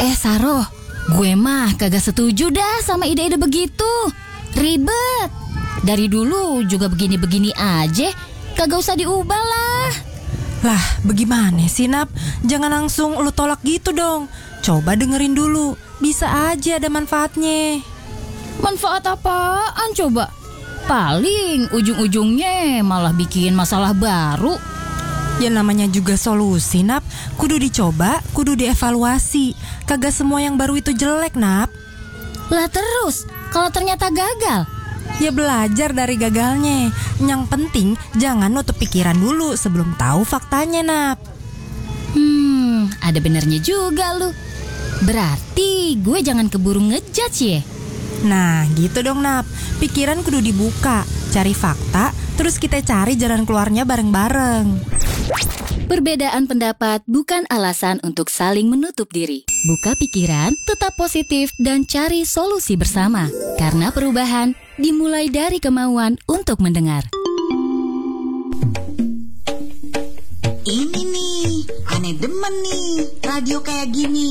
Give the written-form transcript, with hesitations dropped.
Saroh, gue mah kagak setuju dah sama ide-ide begitu. Ribet. Dari dulu juga begini-begini aja, kagak usah diubah lah. Lah, bagaimana sih, Nap? Jangan langsung lu tolak gitu dong. Coba dengerin dulu, bisa aja ada manfaatnya. Manfaat apaan coba? Paling ujung-ujungnya malah bikin masalah baru. Ya namanya juga solusi, Nap. Kudu dicoba, kudu dievaluasi. Kagak semua yang baru itu jelek, Nap. Lah terus, kalau ternyata gagal? Ya belajar dari gagalnya. Yang penting jangan nutup pikiran dulu sebelum tahu faktanya, Nap. Ada benernya juga lu. Berarti gue jangan keburu ngejudge ya. Nah gitu dong, Nap. Pikiran kudu dibuka, cari fakta, terus kita cari jalan keluarnya bareng-bareng. Perbedaan pendapat bukan alasan untuk saling menutup diri. Buka pikiran, tetap positif, dan cari solusi bersama. Karena perubahan dimulai dari kemauan untuk mendengar. Ini nih, aneh demen nih, radio kayak gini.